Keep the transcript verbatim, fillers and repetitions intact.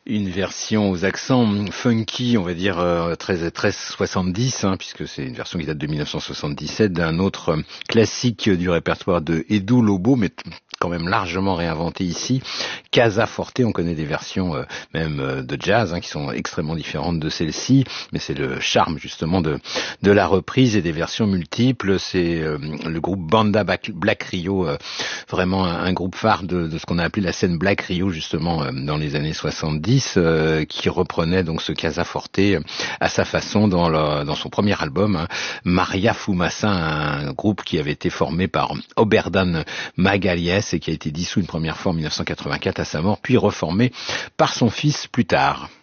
Une version aux accents funky, on va dire euh, treize, treize soixante-dix, hein, puisque c'est une version qui date de mille neuf cent soixante-dix-sept, d'un autre euh, classique du répertoire de Edu Lobo, mais t- quand même largement réinventé ici. Casa Forte, on connaît des versions euh, même euh, de jazz hein, qui sont extrêmement différentes de celle-ci, mais c'est le charme justement de, de la reprise et des versions multiples. C'est euh, le groupe Banda Black, Black Rio, euh, vraiment un, un groupe phare de, de ce qu'on a appelé la scène Black Rio justement euh, dans les années soixante-dix, euh, qui reprenait donc ce Casa Forte euh, à sa façon dans, le, dans son premier album, hein, Maria Fumasa, un groupe qui avait été formé par Oberdan Magalhães et qui a été dissous une première fois en mille neuf cent quatre-vingt-quatre à sa mort, puis reformé par son fils plus tard.